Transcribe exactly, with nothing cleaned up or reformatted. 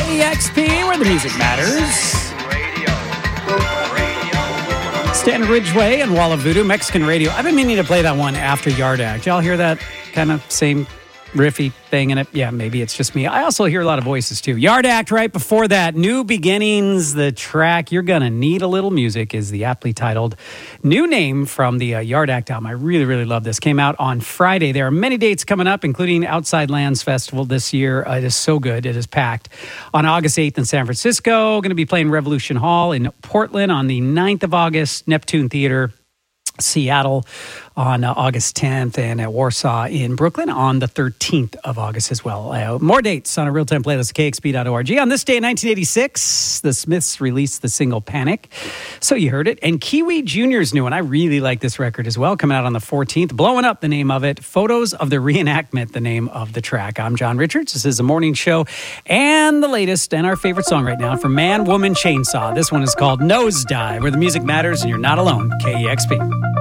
K E X P, where the music matters. Stanton Ridgeway and Wall of Voodoo, Mexican Radio. I've been meaning to play that one after Yard Act. Y'all hear that kind of same riffy thing in it? Yeah, maybe it's just me. I also hear a lot of voices too. Yard Act right before that. New Beginnings, the track You're Gonna Need a Little Music is the aptly titled new name from the uh, Yard Act album. I really, really love this. Came out on Friday. There are many dates coming up, including Outside Lands Festival this year. Uh, it is so good. It is packed. On August eighth in San Francisco. Going to be playing Revolution Hall in Portland on the ninth of August. Neptune Theater, Seattle on uh, August tenth, and at Warsaw in Brooklyn on the thirteenth of August as well. Uh, more dates on a real-time playlist at K X P dot org. On this day in nineteen eighty-six, the Smiths released the single Panic. So you heard it. And Kiwi Junior's new one. I really like this record as well. Coming out on the fourteenth. Blowing Up, the name of it. Photos of the Reenactment, the name of the track. I'm John Richards. This is The Morning Show. And the latest and our favorite song right now from Man, Woman, Chainsaw. This one is called Nosedive, where the music matters and you're not alone. K E X P.